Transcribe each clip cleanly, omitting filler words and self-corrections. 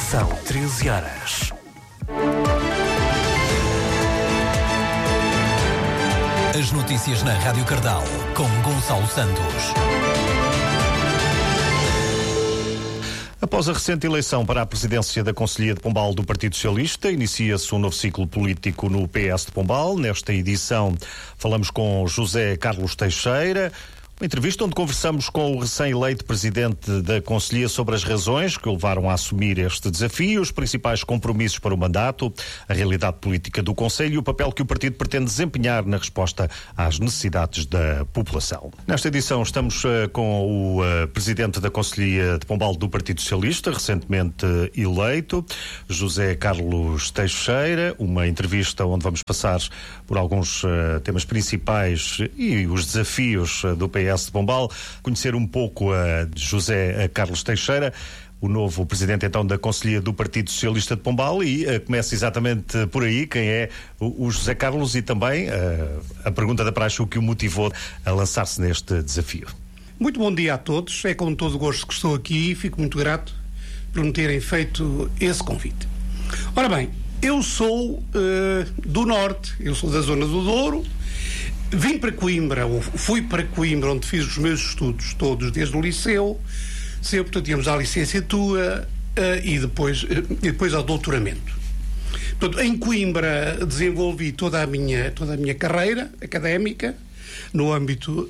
São 13 horas. As notícias na Rádio Cardal, com Gonçalo Santos. Após a recente eleição para a presidência da Conselhia de Pombal do Partido Socialista, inicia-se um novo ciclo político no PS de Pombal. Nesta edição falamos com José Carlos Teixeira, uma entrevista onde conversamos com o recém-eleito presidente da Conselhia sobre as razões que o levaram a assumir este desafio, os principais compromissos para o mandato, a realidade política do Conselho e o papel que o partido pretende desempenhar na resposta às necessidades da população. Nesta edição estamos com o presidente da Conselhia de Pombal do Partido Socialista, recentemente eleito, José Carlos Teixeira, uma entrevista onde vamos passar por alguns temas principais e os desafios do PS de Pombal, conhecer um pouco a José Carlos Teixeira, o novo presidente então da Conselhia do Partido Socialista de Pombal, e começa exatamente por aí, quem é o José Carlos e também a pergunta da praxe, o que o motivou a lançar-se neste desafio. Muito bom dia a todos, é com todo o gosto que estou aqui e fico muito grato por me terem feito esse convite. Ora bem, eu sou do Norte, eu sou da zona do Douro. Vim para Coimbra, ou fui para Coimbra, onde fiz os meus estudos todos, desde o liceu, portanto, íamos à licenciatura e depois ao doutoramento. Portanto, em Coimbra desenvolvi toda a minha carreira académica no âmbito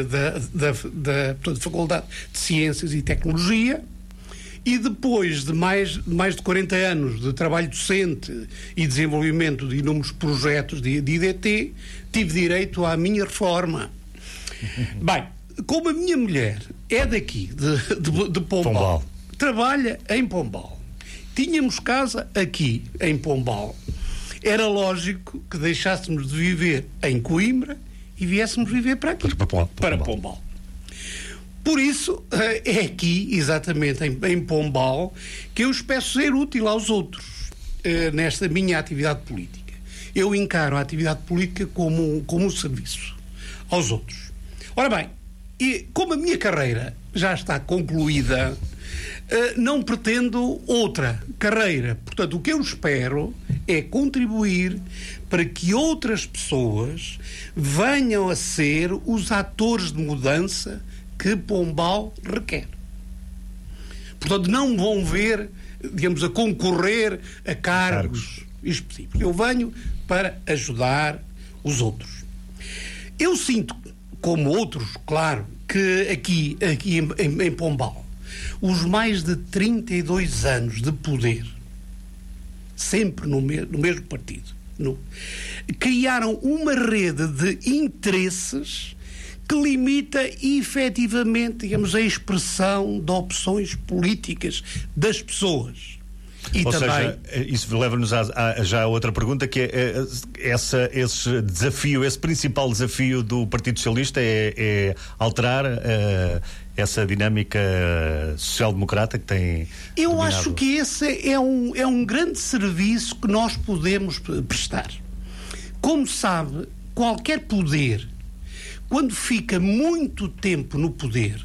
da Faculdade de Ciências e Tecnologia. E depois de mais de 40 anos de trabalho docente e desenvolvimento de inúmeros projetos de IDT, tive direito à minha reforma. Bem, como a minha mulher é daqui, de Pombal, trabalha em Pombal, tínhamos casa aqui em Pombal, era lógico que deixássemos de viver em Coimbra e viéssemos viver para aqui, para Pombal. Por isso, é aqui, exatamente em Pombal, que eu espero ser útil aos outros nesta minha atividade política. Eu encaro a atividade política como um serviço aos outros. Ora bem, e como a minha carreira já está concluída, não pretendo outra carreira. Portanto, o que eu espero é contribuir para que outras pessoas venham a ser os atores de mudança que Pombal requer. Portanto, não vão ver, digamos, a concorrer a cargos específicos. Eu venho para ajudar os outros. Eu sinto, como outros, claro, que aqui em Pombal, os mais de 32 anos de poder, sempre no mesmo partido, criaram uma rede de interesses que limita efetivamente, digamos, a expressão de opções políticas das pessoas. E Ou também... seja, isso leva-nos já a outra pergunta, que é esse desafio, esse principal desafio do Partido Socialista é alterar essa dinâmica social-democrata que tem Eu dominado. acho que esse é um grande serviço que nós podemos prestar. Como sabe, qualquer poder, quando fica muito tempo no poder,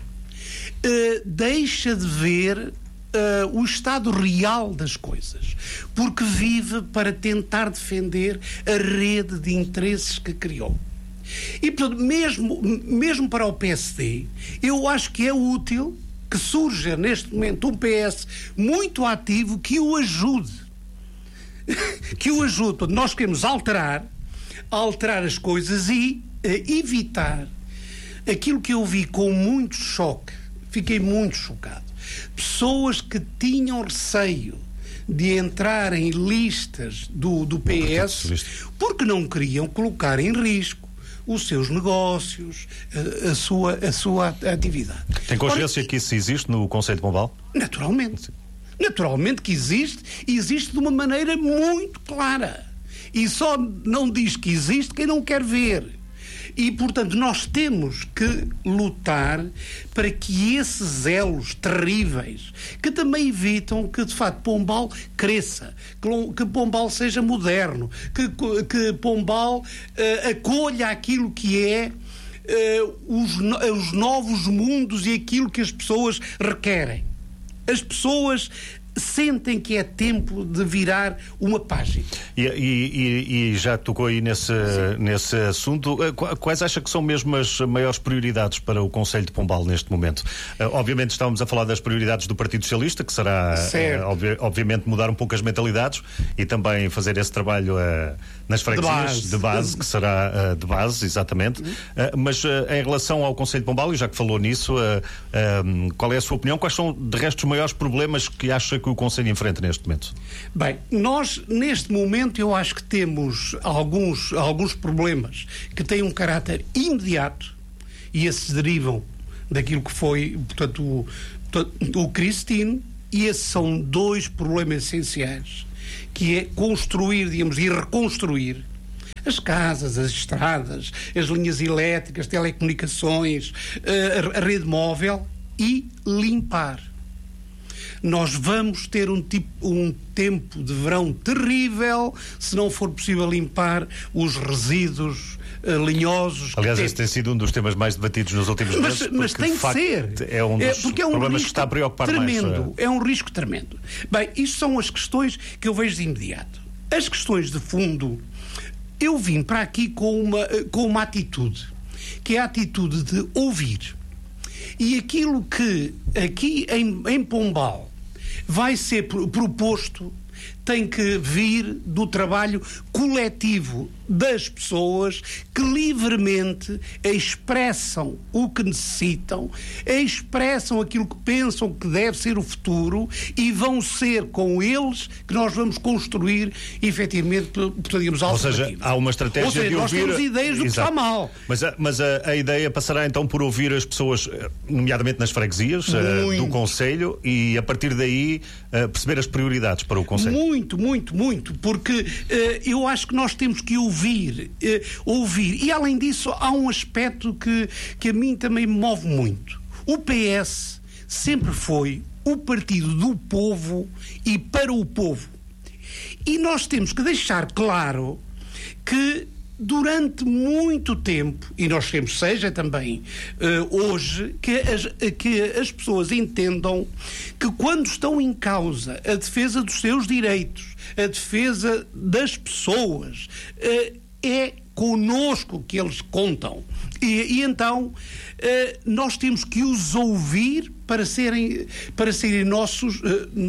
deixa de ver o estado real das coisas, porque vive para tentar defender a rede de interesses que criou. E, portanto, mesmo para o PSD, eu acho que é útil que surja neste momento um PS muito ativo que o ajude. Que o ajude. Portanto, nós queremos alterar as coisas e evitar aquilo que eu vi com muito choque. Fiquei muito chocado. Pessoas que tinham receio de entrar em listas do PS porque não queriam colocar em risco os seus negócios, a sua atividade. Tem consciência que isso existe no Conselho de Pombal? Naturalmente. Sim. Naturalmente que existe, e existe de uma maneira muito clara. E só não diz que existe quem não quer ver. E, portanto, nós temos que lutar para que esses elos terríveis, que também evitam que, de facto, Pombal cresça, que Pombal seja moderno, que Pombal acolha aquilo que é os novos mundos e aquilo que as pessoas requerem. As pessoas sentem que é tempo de virar uma página. E já tocou aí nesse assunto. Quais acha que são mesmo as maiores prioridades para o Conselho de Pombal neste momento? Obviamente estávamos a falar das prioridades do Partido Socialista, que será, obviamente, mudar um pouco as mentalidades e também fazer esse trabalho nas freguesias de base, que será de base, exatamente. Mas em relação ao Conselho de Pombal, e já que falou nisso, qual é a sua opinião? Quais são, de resto, os maiores problemas que acha que o Conselho enfrenta neste momento? Bem, nós, neste momento, eu acho que temos alguns problemas que têm um caráter imediato e esses derivam daquilo que foi, portanto, o Cristino, e esses são dois problemas essenciais, que é construir, digamos, e reconstruir as casas, as estradas, as linhas elétricas, telecomunicações, a rede móvel e limpar. Nós vamos ter um tempo de verão terrível se não for possível limpar os resíduos linhosos. Aliás, esse tem sido um dos temas mais debatidos nos últimos meses. Mas tem que ser. É um dos problemas que está a preocupar tremendo, mais. É um risco tremendo. Bem, isto são as questões que eu vejo de imediato. As questões de fundo, eu vim para aqui com uma atitude, que é a atitude de ouvir. E aquilo que aqui em Pombal vai ser proposto tem que vir do trabalho coletivo das pessoas que livremente expressam o que necessitam, expressam aquilo que pensam que deve ser o futuro e vão ser com eles que nós vamos construir efetivamente, digamos, alternativas. Ou seja, há uma estratégia de ouvir... nós temos ideias do que está mal. Mas a ideia passará então por ouvir as pessoas, nomeadamente nas freguesias do Conselho, e a partir daí perceber as prioridades para o Conselho. Muito, porque eu acho que nós temos que ouvir. E além disso, há um aspecto que a mim também me move muito. O PS sempre foi o partido do povo e para o povo. E nós temos que deixar claro que durante muito tempo, e nós queremos seja também hoje, que as pessoas entendam que quando estão em causa a defesa dos seus direitos, a defesa das pessoas, é connosco que eles contam. E então nós temos que os ouvir para serem nossos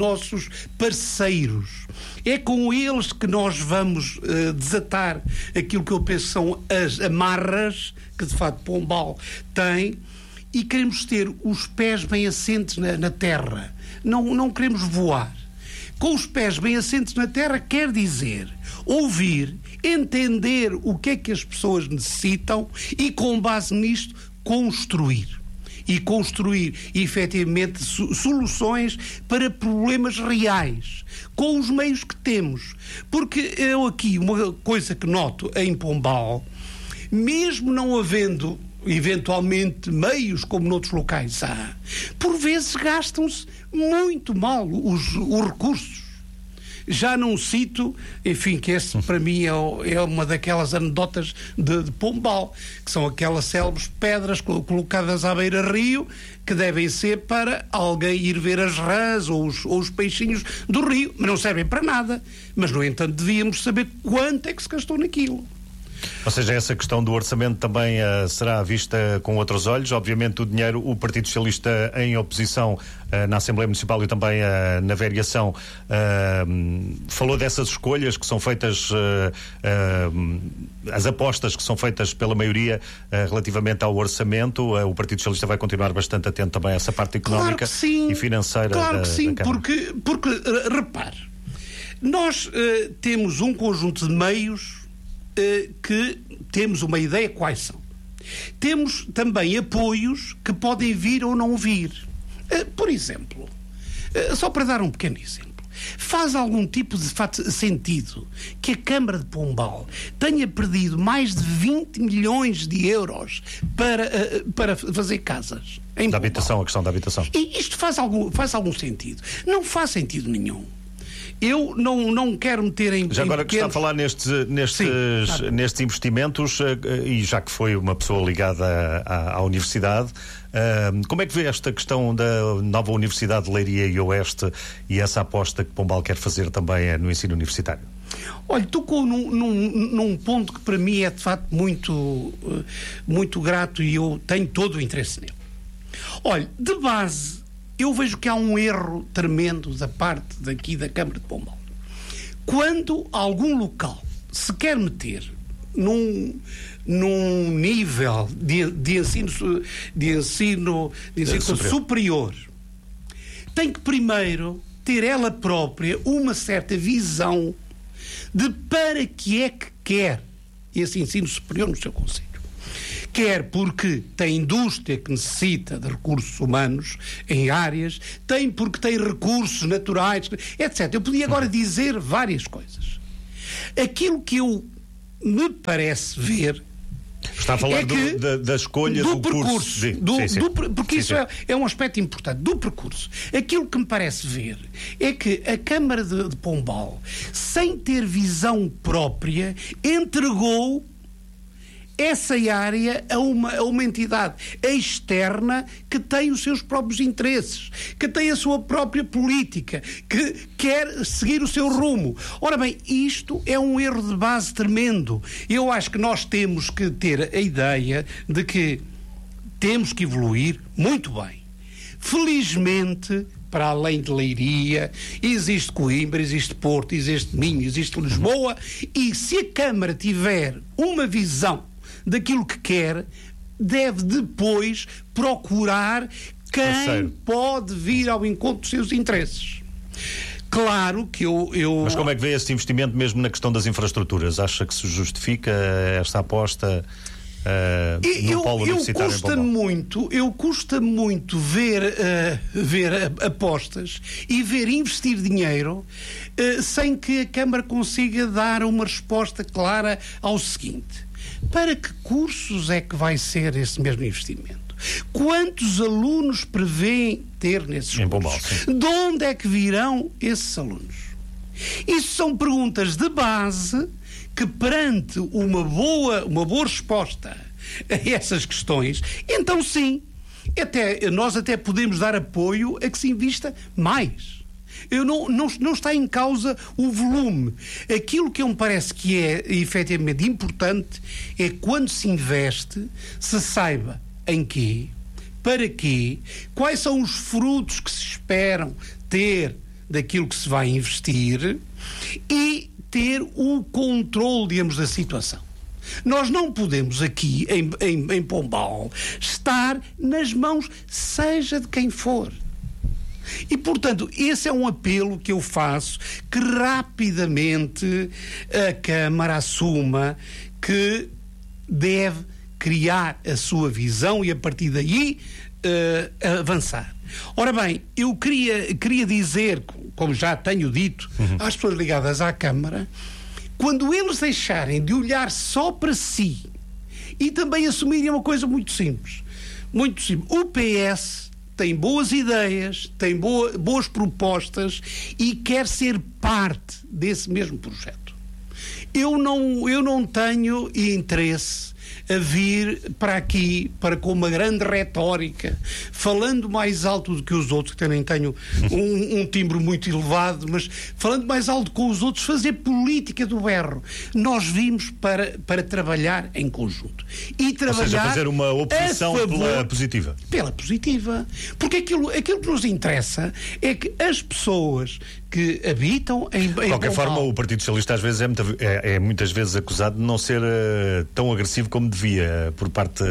parceiros. É com eles que nós vamos desatar aquilo que eu penso são as amarras que de facto Pombal tem, e queremos ter os pés bem assentes na terra. Não queremos voar. Com os pés bem assentes na terra quer dizer ouvir, entender o que é que as pessoas necessitam e, com base nisto, construir. E construir, efetivamente, soluções para problemas reais, com os meios que temos. Porque eu aqui, uma coisa que noto em Pombal, mesmo não havendo eventualmente meios como noutros locais há, por vezes gastam-se muito mal os recursos. Já não cito, enfim, que esse para mim é uma daquelas anedotas de Pombal, que são aquelas célebres pedras colocadas à beira-rio que devem ser para alguém ir ver as rãs ou os peixinhos do rio, mas não servem para nada. Mas, no entanto, devíamos saber quanto é que se gastou naquilo. Ou seja, essa questão do orçamento também será vista com outros olhos. Obviamente o dinheiro, o Partido Socialista em oposição na Assembleia Municipal e também na variação falou dessas escolhas que são feitas, as apostas que são feitas pela maioria relativamente ao orçamento. O Partido Socialista vai continuar bastante atento também a essa parte económica e financeira da Câmara. Claro que sim, porque repare, nós temos um conjunto de meios que temos uma ideia quais são. Temos também apoios que podem vir ou não vir. Por exemplo, só para dar um pequeno exemplo, faz algum tipo de sentido que a Câmara de Pombal tenha perdido mais de 20 milhões de euros para fazer casas em Pombal? A questão da habitação. E isto faz algum sentido? Não faz sentido nenhum. eu não quero meter em... Já agora que está a falar nestes investimentos, e já que foi uma pessoa ligada à universidade, como é que vê esta questão da nova Universidade de Leiria e Oeste e essa aposta que Pombal quer fazer também no ensino universitário? Olha, tocou num ponto que para mim é de facto muito grato e eu tenho todo o interesse nele. Olha, de base, eu vejo que há um erro tremendo da parte daqui da Câmara de Pombal. Quando algum local se quer meter num nível de ensino superior, tem que primeiro ter ela própria uma certa visão de para que é que quer esse ensino superior no seu concelho. Quer porque tem indústria que necessita de recursos humanos em áreas, tem porque tem recursos naturais, etc. Eu podia agora dizer várias coisas. Aquilo que eu me parece ver... Está a falar da escolha do percurso. Porque isso é um aspecto importante. Do percurso. Aquilo que me parece ver é que a Câmara de Pombal, sem ter visão própria, entregou essa área a uma entidade externa que tem os seus próprios interesses, que tem a sua própria política, que quer seguir o seu rumo. Ora bem, isto é um erro de base tremendo. Eu acho que nós temos que ter a ideia de que temos que evoluir muito bem. Felizmente, para além de Leiria, existe Coimbra, existe Porto, existe Minho, existe Lisboa, e se a Câmara tiver uma visão daquilo que quer, deve depois procurar quem pode vir ao encontro dos seus interesses. Claro que eu... Mas como é que vê esse investimento mesmo na questão das infraestruturas? Acha que se justifica esta aposta no polo universitário em Pombal? Custa muito ver apostas e ver investir dinheiro sem que a Câmara consiga dar uma resposta clara ao seguinte: para que cursos é que vai ser esse mesmo investimento? Quantos alunos prevêem ter nesses cursos? Pombal, de onde é que virão esses alunos? Isso são perguntas de base que, perante uma boa resposta a essas questões, então sim, nós até podemos dar apoio a que se invista mais. Não está em causa o volume. Aquilo que me parece que é efetivamente importante é quando se investe, se saiba em quê, para quê, quais são os frutos que se esperam ter daquilo que se vai investir e ter o controle, digamos, da situação. Nós não podemos aqui, em Pombal, estar nas mãos, seja de quem for. E, portanto, esse é um apelo que eu faço, que rapidamente a Câmara assuma que deve criar a sua visão e, a partir daí, avançar. Ora bem, eu queria dizer, como já tenho dito, às pessoas ligadas à Câmara, quando eles deixarem de olhar só para si e também assumirem uma coisa muito simples. Muito simples. O PS tem boas ideias, tem boas propostas e quer ser parte desse mesmo projeto. Eu não tenho interesse a vir para aqui, com uma grande retórica, falando mais alto do que os outros, que também tenho um timbre muito elevado, mas falando mais alto com os outros, fazer política do berro. Nós vimos para trabalhar em conjunto. E trabalhar, ou seja, fazer uma oposição pela positiva. Pela positiva. Porque aquilo que nos interessa é que as pessoas que habitam em de qualquer forma, o Partido Socialista às vezes é muitas vezes acusado de não ser tão agressivo como devia por parte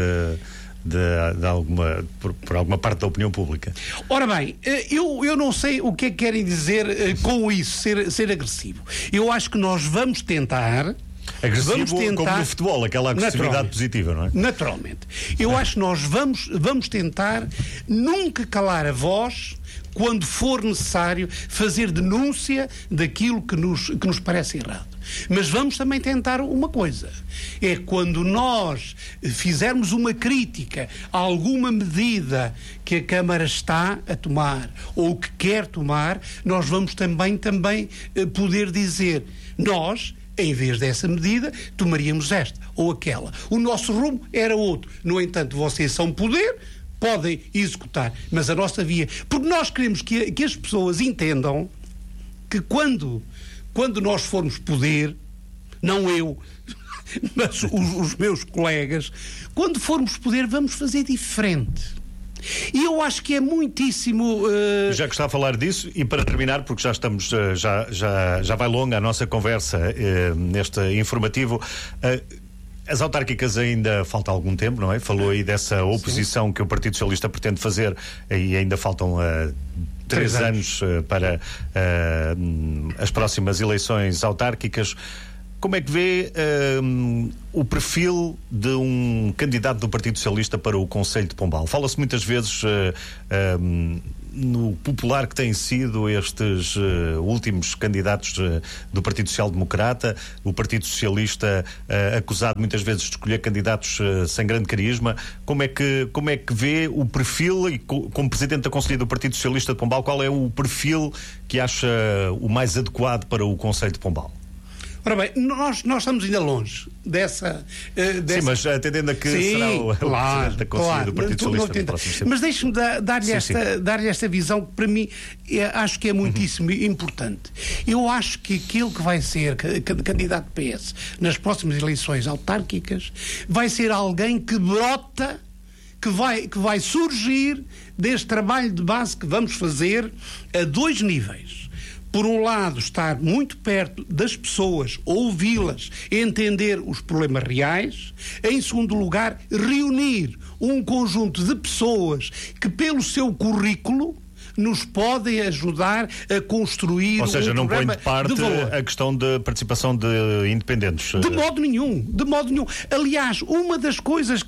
por alguma parte da opinião pública. Ora bem, eu não sei o que é que querem dizer com isso, ser agressivo. Eu acho que nós vamos tentar... Agressivo como no futebol, aquela agressividade positiva, não é? Naturalmente. Eu acho que nós vamos tentar nunca calar a voz quando for necessário, fazer denúncia daquilo que nos parece errado. Mas vamos também tentar uma coisa, é quando nós fizermos uma crítica a alguma medida que a Câmara está a tomar ou que quer tomar, nós vamos também poder dizer, nós, em vez dessa medida, tomaríamos esta ou aquela. O nosso rumo era outro. No entanto, vocês são poder, podem executar, mas a nossa via... Porque nós queremos que as pessoas entendam que quando nós formos poder, não eu, mas os meus colegas, quando formos poder, vamos fazer diferente. E eu acho que é muitíssimo... Já que está a falar disso, e para terminar, porque já estamos, já vai longa a nossa conversa neste informativo, as autárquicas ainda falta algum tempo, não é? Falou aí dessa oposição Sim. que o Partido Socialista pretende fazer, e ainda faltam 3 anos para as próximas eleições autárquicas. Como é que vê o perfil de um candidato do Partido Socialista para o Conselho de Pombal? Fala-se muitas vezes no popular que têm sido estes últimos candidatos do Partido Social Democrata, o Partido Socialista acusado muitas vezes de escolher candidatos sem grande carisma. Como é que vê o perfil, e como Presidente da Conselhia do Partido Socialista de Pombal, qual é o perfil que acha o mais adequado para o Conselho de Pombal? Ora bem, nós estamos ainda longe dessa... Sim, mas atendendo a que será o Presidente da Conselhia do Partido Socialista no próximo tempo. Mas deixe-me dar-lhe esta visão que para mim acho que é muitíssimo importante. Eu acho que aquele que vai ser candidato PS nas próximas eleições autárquicas vai ser alguém que brota, que vai surgir deste trabalho de base que vamos fazer a 2 níveis. Por um lado, estar muito perto das pessoas, ouvi-las, entender os problemas reais. Em segundo lugar, reunir um conjunto de pessoas que, pelo seu currículo, nos podem ajudar a construir Ou seja, não põe de parte valor. A questão de participação de independentes. De modo nenhum. Aliás, uma das coisas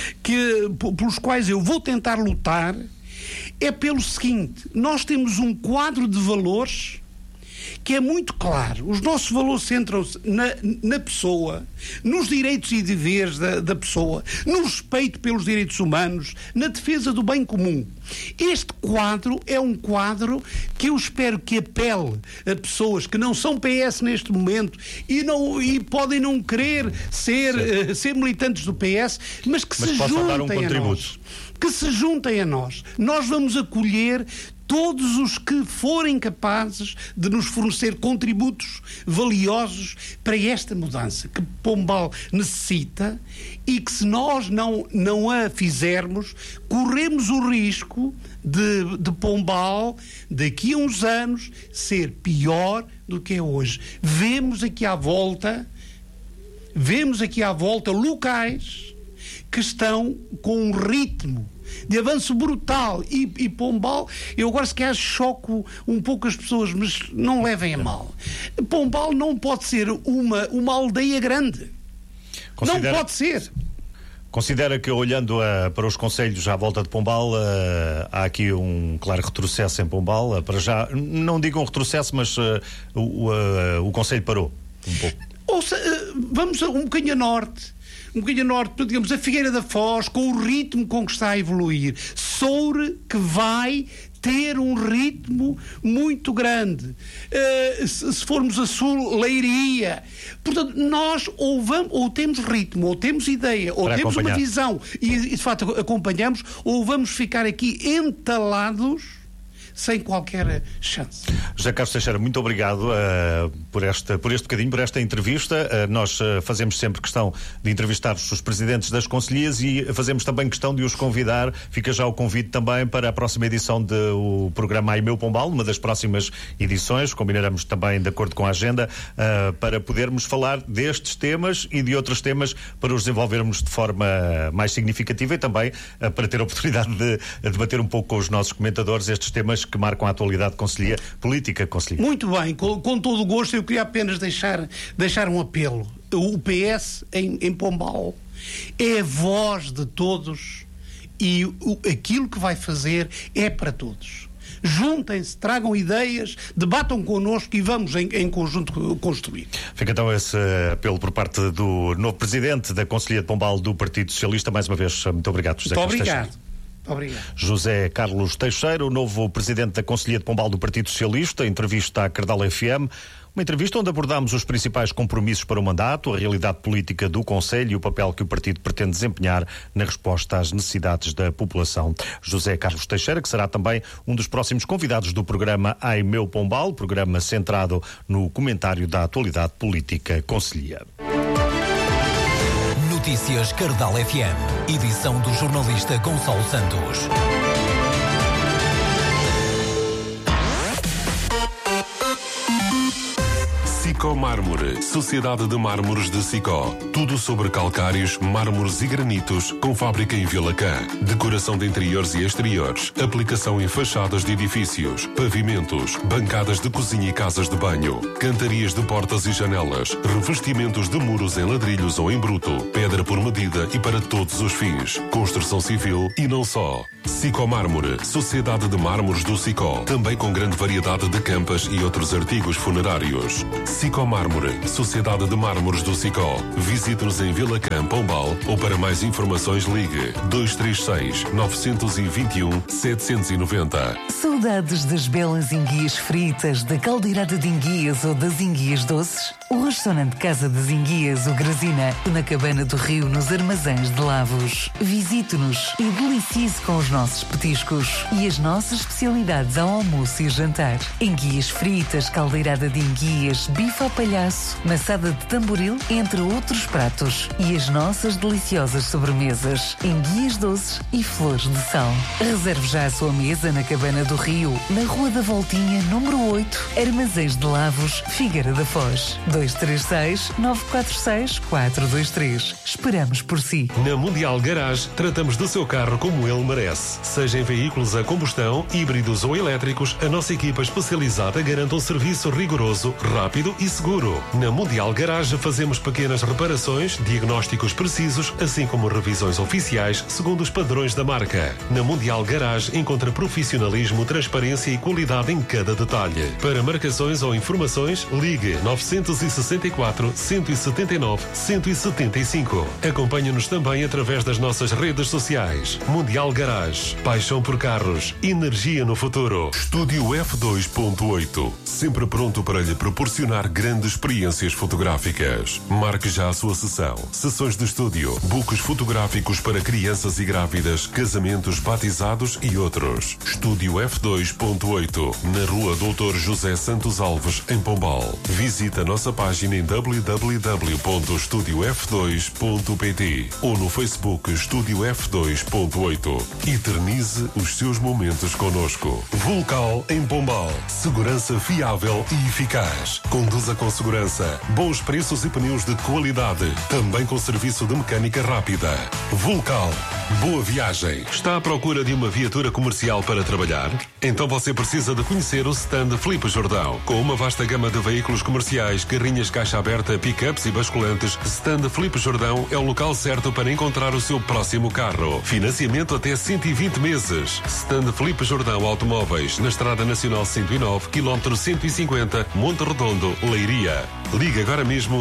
pelos quais eu vou tentar lutar é pelo seguinte: nós temos um quadro de valores que é muito claro. Os nossos valores centram-se na pessoa, nos direitos e deveres da pessoa, no respeito pelos direitos humanos, na defesa do bem comum. Este quadro é um quadro que eu espero que apele a pessoas que não são PS neste momento e podem não querer ser militantes do PS, mas que se juntem a nós. Que se juntem a nós. Nós vamos acolher todos os que forem capazes de nos fornecer contributos valiosos para esta mudança que Pombal necessita, e que, se nós não a fizermos, corremos o risco de Pombal, daqui a uns anos, ser pior do que é hoje. Vemos aqui à volta locais que estão com um ritmo de avanço brutal, e Pombal, eu agora se calhar choco um pouco as pessoas, mas não levem a mal. Pombal não pode ser uma aldeia grande. Não pode ser. Considera que, olhando para os concelhos à volta de Pombal, há aqui um claro retrocesso em Pombal? Para já, não digo um retrocesso, mas o concelho parou um pouco. Ouça, vamos um bocadinho a norte, digamos, a Figueira da Foz, com o ritmo com que está a evoluir. Soure, que vai ter um ritmo muito grande. Se formos a sul, Leiria. Portanto, nós ou temos ritmo, ou temos ideia, ou para temos acompanhar uma visão e de facto acompanhamos, ou vamos ficar aqui entalados sem qualquer chance. José Carlos Teixeira, muito obrigado por este bocadinho, por esta entrevista. Nós fazemos sempre questão de entrevistar os presidentes das concelhias e fazemos também questão de os convidar. Fica já o convite também para a próxima edição do programa Ai Meu Pombal, uma das próximas edições. Combinaremos também, de acordo com a agenda, para podermos falar destes temas e de outros temas, para os desenvolvermos de forma mais significativa, e também para ter a oportunidade de debater um pouco com os nossos comentadores estes temas que marcam a atualidade política concelhia. Muito bem, com todo o gosto. Eu queria apenas deixar um apelo. O PS em Pombal é a voz de todos, e aquilo que vai fazer é para todos. juntem-se, tragam ideias, debatam connosco e vamos em conjunto construir. Fica então esse apelo por parte do novo presidente da Conselhia de Pombal do Partido Socialista. Mais uma vez, muito obrigado, José Carlos Teixeira. Obrigado. José Carlos Teixeira, o novo presidente da Conselhia de Pombal do Partido Socialista, entrevista à Cardal FM. Uma entrevista onde abordámos os principais compromissos para o mandato, a realidade política do Conselho e o papel que o partido pretende desempenhar na resposta às necessidades da população. José Carlos Teixeira, que será também um dos próximos convidados do programa Ai Meu Pombal, programa centrado no comentário da atualidade política concelhia. Notícias Cardal FM, edição do jornalista Gonçalo Santos. Sicó Mármore, Sociedade de Mármores de Sicó. Tudo sobre calcários, mármores e granitos, com fábrica em Vilacã. Decoração de interiores e exteriores. Aplicação em fachadas de edifícios, pavimentos, bancadas de cozinha e casas de banho. Cantarias de portas e janelas. Revestimentos de muros em ladrilhos ou em bruto. Pedra por medida e para todos os fins. Construção civil e não só. Sicó Mármore, Sociedade de Mármores do Sicó. Também com grande variedade de campas e outros artigos funerários. Sicó Mármore, Sociedade de Mármores do Sicó. Visite-nos em Vilacã, Pombal, ou para mais informações ligue 236-921-790. Saudades das belas enguias fritas, da caldeirada de enguias ou das enguias doces? O restaurante Casa das Enguias, o Grazina, na Cabana do Rio, nos Armazéns de Lavos. Visite-nos e delicie-se com os nossos petiscos e as nossas especialidades ao almoço e jantar. Enguias fritas, caldeirada de enguias, bife ao palhaço, maçada de tamboril, entre outros pratos. E as nossas deliciosas sobremesas, enguias doces e flores de sal. Reserve já a sua mesa na Cabana do Rio, na Rua da Voltinha, número 8, Armazéns de Lavos, Figueira da Foz. 236-946-423. Esperamos por si. Na Mundial Garage, tratamos do seu carro como ele merece. Seja em veículos a combustão, híbridos ou elétricos, a nossa equipa especializada garante um serviço rigoroso, rápido e seguro. Na Mundial Garage fazemos pequenas reparações, diagnósticos precisos, assim como revisões oficiais segundo os padrões da marca. Na Mundial Garage encontra profissionalismo, transparência e qualidade em cada detalhe. Para marcações ou informações, ligue 964-179-175. Acompanhe-nos também através das nossas redes sociais. Mundial Garage. Paixão por carros. Energia no futuro. Estúdio F2.8. Sempre pronto para lhe proporcionar grandes experiências fotográficas. Marque já a sua sessão. Sessões de estúdio. Books fotográficos para crianças e grávidas, casamentos, batizados e outros. Estúdio F2.8. Na Rua Doutor José Santos Alves, em Pombal. Visite a nossa página em www.estudiof2.pt ou no Facebook Estúdio F2.8. Eternize os seus momentos connosco. Vulcal em Pombal. Segurança fiável e eficaz. Conduza com segurança. Bons preços e pneus de qualidade. Também com serviço de mecânica rápida. Vulcal. Boa viagem. Está à procura de uma viatura comercial para trabalhar? Então você precisa de conhecer o stand Filipe Jordão. Com uma vasta gama de veículos comerciais, carrinhas caixa aberta, pick-ups e basculantes, stand Filipe Jordão é o local certo para encontrar o seu próximo carro. Financiamento até 120 meses. Stand Filipe Jordão Automóveis, na Estrada Nacional 109, km 150, Monte Redondo, Leiria. Ligue agora mesmo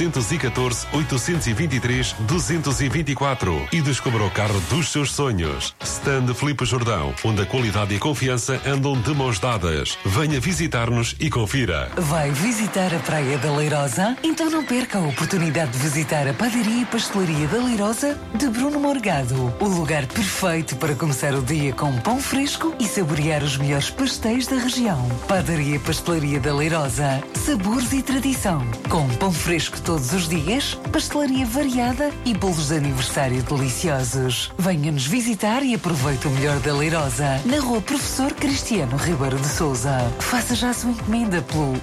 914-823-224 e descubra o carro dos seus sonhos. Stand Filipe Jordão, onde a qualidade e a confiança andam de mãos dadas. Venha visitar-nos e confira. Vai visitar a Praia da Leirosa? Então não perca a oportunidade de visitar a Padaria e Pastelaria da Leirosa de Bruno Morgado. O lugar perfeito para começar o dia com pão fresco e saborear os melhores pastéis da região. Padaria e Pastelaria da Leirosa. Sabores e tradição. Com pão fresco todos os dias, pastelaria variada e bolos de aniversário deliciosos. Venha-nos visitar e aproveite o melhor da Leirosa. Na Rua Professor Cristiano Ribeiro de Sousa. Faça já a sua encomenda pelo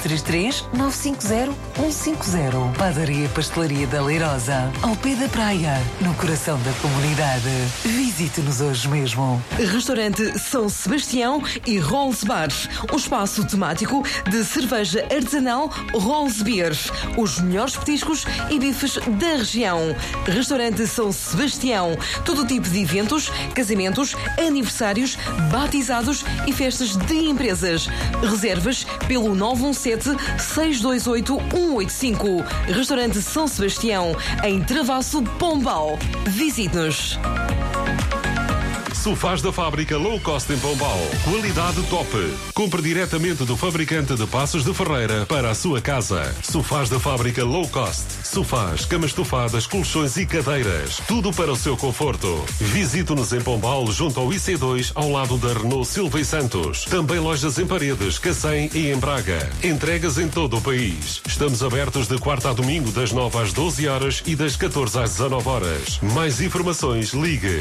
233-950-150. Padaria e Pastelaria da Leirosa. Ao pé da praia, no coração da comunidade. Visite-nos hoje mesmo. Restaurante São Sebastião e Rolls Bar. Um espaço temático de cerveja artesanal Rolls Beer. Os melhores petiscos e bifes da região. Restaurante São Sebastião. Todo tipo de eventos, casamentos, aniversários, batizados e festas de empresas. Reservas pelo 917-628-185. Restaurante São Sebastião, em Travasso, Pombal. Visite-nos. Sofás da Fábrica Low Cost em Pombal. Qualidade top. Compre diretamente do fabricante de Passos de Ferreira para a sua casa. Sofás da Fábrica Low Cost. Sofás, camas estofadas, colchões e cadeiras. Tudo para o seu conforto. Visite-nos em Pombal, junto ao IC2, ao lado da Renault Silva e Santos. Também lojas em Paredes, Cacém e em Braga. Entregas em todo o país. Estamos abertos de quarta a domingo, das 9 às 12 horas e das 14 às 19 horas. Mais informações, ligue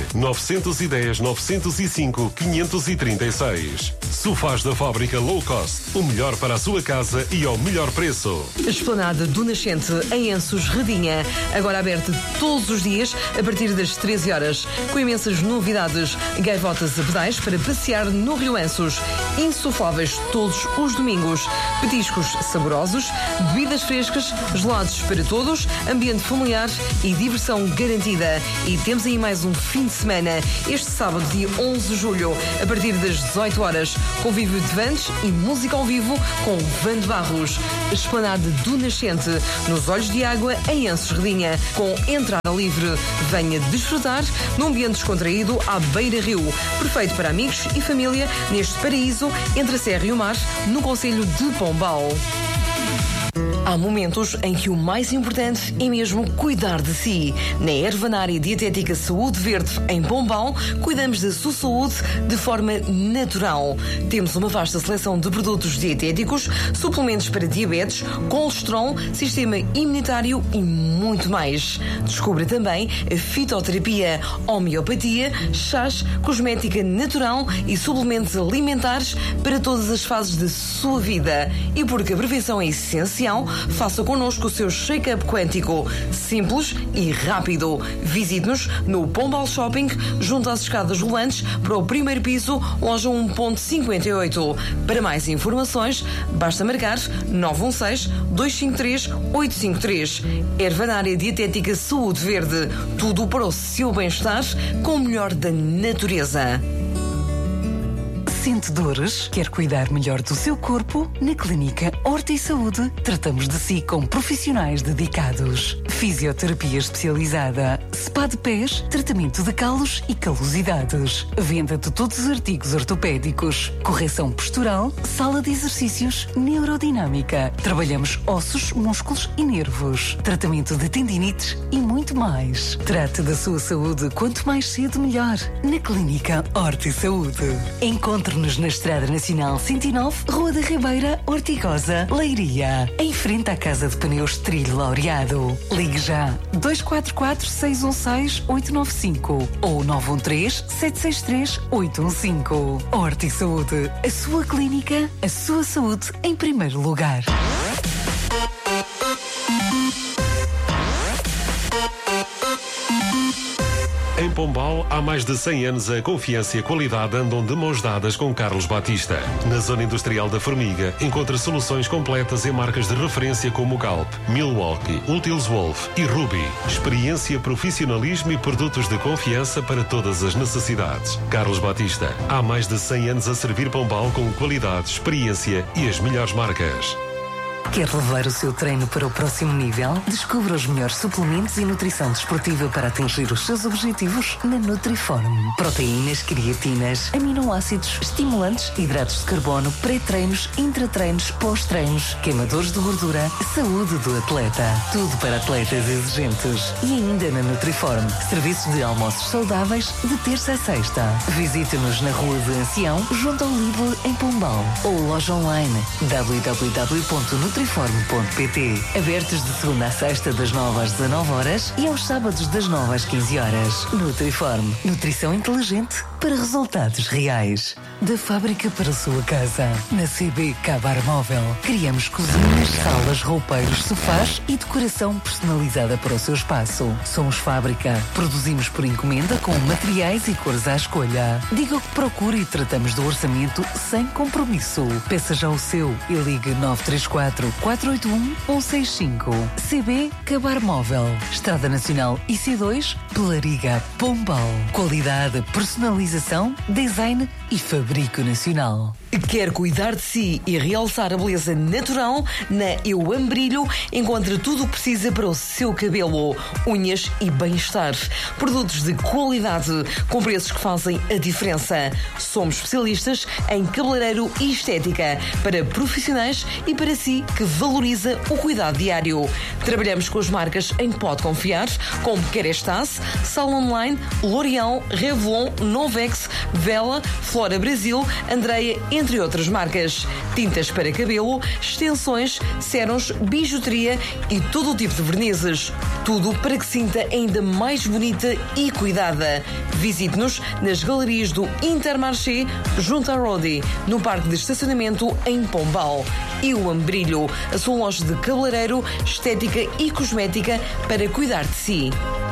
905-536. Sofás da Fábrica Low Cost. O melhor para a sua casa e ao melhor preço. Esplanada do Nascente, em Ensos, Redinha. Agora aberta todos os dias, a partir das 13 horas. Com imensas novidades. Gaivotas a pedais para passear no Rio Ensos. Insufláveis todos os domingos. Petiscos saborosos, bebidas frescas, gelados para todos, ambiente familiar e diversão garantida. E temos aí mais um fim de semana. Este sábado, dia 11 de julho, a partir das 18 horas, convívio de vantes e música ao vivo com Vande Barros. Esplanada do Nascente, nos Olhos de Água, em Ensos, Redinha, com entrada livre. Venha desfrutar num ambiente descontraído à beira-rio. Perfeito para amigos e família, neste paraíso entre a Serra e o Mar, no concelho de Pombal. Há momentos em que o mais importante é mesmo cuidar de si. Na Ervanária Dietética Saúde Verde, em Pombal, cuidamos da sua saúde de forma natural. Temos uma vasta seleção de produtos dietéticos, suplementos para diabetes, colesterol, sistema imunitário e muito mais. Descubra também a fitoterapia, homeopatia, chás, cosmética natural e suplementos alimentares para todas as fases da sua vida. E porque a prevenção é essencial, faça connosco o seu shake-up quântico. Simples e rápido. Visite-nos no Pombal Shopping, junto às escadas rolantes, para o primeiro piso, loja 1.58. Para mais informações, basta marcar 916-253-853. Ervanária Dietética Saúde Verde. Tudo para o seu bem-estar, com o melhor da natureza. Sente dores? Quer cuidar melhor do seu corpo? Na Clínica Horta e Saúde, tratamos de si com profissionais dedicados. Fisioterapia especializada, spa de pés, tratamento de calos e calosidades, venda de todos os artigos ortopédicos, correção postural, sala de exercícios, neurodinâmica. Trabalhamos ossos, músculos e nervos, tratamento de tendinites e muito mais. Trate da sua saúde quanto mais cedo melhor. Na Clínica Horta e Saúde. Encontre-nos na Estrada Nacional 109, Rua da Ribeira, Ortigosa, Leiria, em frente à Casa de Pneus Trilho Laureado. Ligue já 244-616-895 ou 913-763-815. Horta e Saúde, a sua clínica, a sua saúde em primeiro lugar. Em Pombal, há mais de 100 anos, a confiança e a qualidade andam de mãos dadas com Carlos Batista. Na zona industrial da Formiga, encontra soluções completas em marcas de referência como Galp, Milwaukee, Ultils Wolf e Ruby. Experiência, profissionalismo e produtos de confiança para todas as necessidades. Carlos Batista, há mais de 100 anos a servir Pombal com qualidade, experiência e as melhores marcas. Quer levar o seu treino para o próximo nível? Descubra os melhores suplementos e nutrição desportiva para atingir os seus objetivos na Nutriform. Proteínas, creatinas, aminoácidos, estimulantes, hidratos de carbono, pré-treinos, intratreinos, pós-treinos, queimadores de gordura, saúde do atleta. Tudo para atletas exigentes. E ainda na Nutriform, serviços de almoços saudáveis de terça a sexta. Visite-nos na Rua de Ancião, junto ao Lidl, em Pombal. Ou loja online www.nutriform.pt. nutriform.pt. Abertos de segunda a sexta das 9 às 19 horas e aos sábados das 9 às 15 horas. Nutriform. Nutrição inteligente para resultados reais. Da fábrica para a sua casa. Na CB Cabar Móvel. Criamos cozinhas, salas, roupeiros, sofás e decoração personalizada para o seu espaço. Somos fábrica. Produzimos por encomenda com materiais e cores à escolha. Diga o que procura e tratamos do orçamento sem compromisso. Peça já o seu e ligue 934 481 165. CB Cabar Móvel. Estrada Nacional IC2, Pelariga, Pombal. Qualidade, personalização, design e fabrico nacional. Quer cuidar de si e realçar a beleza natural? Na Eu Amo Brilho encontra tudo o que precisa para o seu cabelo, unhas e bem-estar. Produtos de qualidade com preços que fazem a diferença. Somos especialistas em cabeleireiro e estética para profissionais e para si que valoriza o cuidado diário. Trabalhamos com as marcas em que pode confiar, como Kerastase, Salon Online, L'Oréal, Revlon, Novex, Vela, Flora Brasil, Andrea, entre outras marcas. Tintas para cabelo, extensões, sérums, bijuteria e todo o tipo de vernizes. Tudo para que sinta ainda mais bonita e cuidada. Visite-nos nas galerias do Intermarché, junto à Rodi, no parque de estacionamento em Pombal. Eu Amo Brilho, a sua loja de cabeleireiro, estética e cosmética para cuidar de si.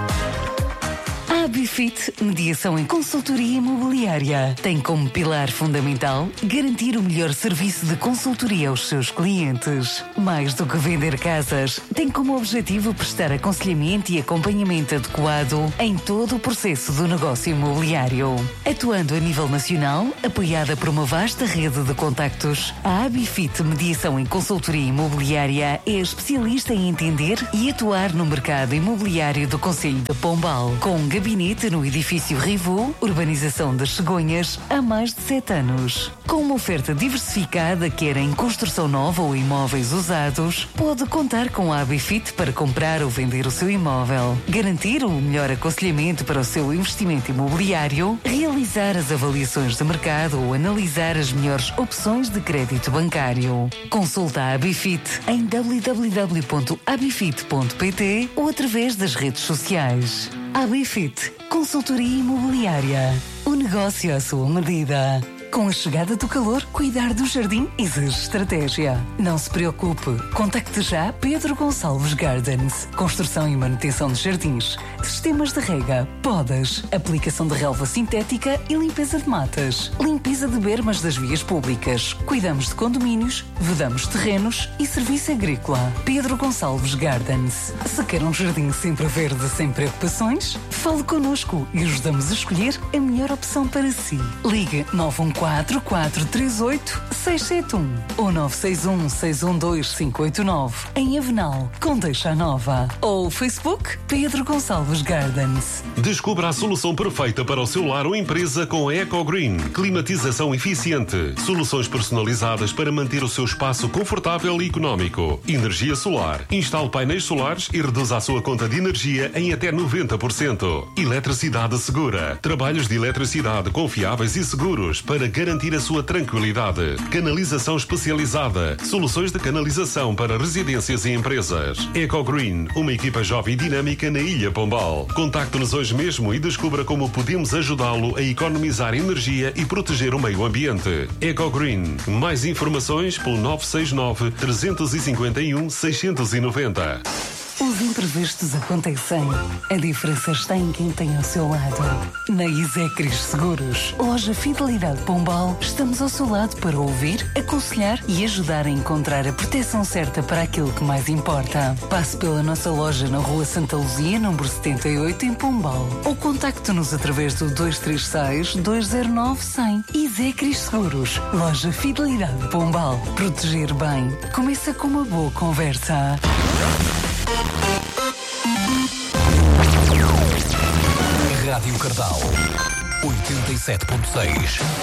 A Abifit, mediação em consultoria imobiliária, tem como pilar fundamental garantir o melhor serviço de consultoria aos seus clientes. Mais do que vender casas, tem como objetivo prestar aconselhamento e acompanhamento adequado em todo o processo do negócio imobiliário. Atuando a nível nacional, apoiada por uma vasta rede de contactos, a Abifit, mediação em consultoria imobiliária, é especialista em entender e atuar no mercado imobiliário do Concelho de Pombal, com um gabinete no edifício Rivu, urbanização das Cegonhas, há mais de 7 anos. Com uma oferta diversificada, quer em construção nova ou imóveis usados, pode contar com a Abifit para comprar ou vender o seu imóvel, garantir o melhor aconselhamento para o seu investimento imobiliário, realizar as avaliações de mercado ou analisar as melhores opções de crédito bancário. Consulta a Abifit em www.abifit.pt ou através das redes sociais. Abifit, consultoria imobiliária. O negócio à sua medida. Com a chegada do calor, cuidar do jardim exige estratégia. Não se preocupe, contacte já Pedro Gonçalves Gardens. Construção e manutenção de jardins, sistemas de rega, podas, aplicação de relva sintética e limpeza de matas, limpeza de bermas das vias públicas. Cuidamos de condomínios, vedamos terrenos e serviço agrícola. Pedro Gonçalves Gardens. Se quer um jardim sempre verde, sem preocupações, fale connosco e ajudamos a escolher a melhor opção para si. Ligue 914-438-671 ou 961-612-589 em Avenal, Condeixa Nova. Ou Facebook Pedro Gonçalves Gardens. Descubra a solução perfeita para o seu lar ou empresa com a EcoGreen. Climatização eficiente. Soluções personalizadas para manter o seu espaço confortável e económico. Energia solar. Instale painéis solares e reduza a sua conta de energia em até 90%. Eletricidade segura. Trabalhos de eletricidade confiáveis e seguros para garantir a sua tranquilidade. Canalização especializada. Soluções de canalização para residências e empresas. EcoGreen, uma equipa jovem e dinâmica na Ilha Pombal. Contacte-nos hoje mesmo e descubra como podemos ajudá-lo a economizar energia e proteger o meio ambiente. EcoGreen. Mais informações pelo 969 351 690. Os imprevistos acontecem. A diferença está em quem tem ao seu lado. Na Isecris Seguros, loja Fidelidade Pombal, estamos ao seu lado para ouvir, aconselhar e ajudar a encontrar a proteção certa para aquilo que mais importa. Passe pela nossa loja na Rua Santa Luzia, número 78, em Pombal. Ou contacte-nos através do 236-209-100. Isecris Seguros, loja Fidelidade Pombal. Proteger bem começa com uma boa conversa. Rádio Cardal 87.6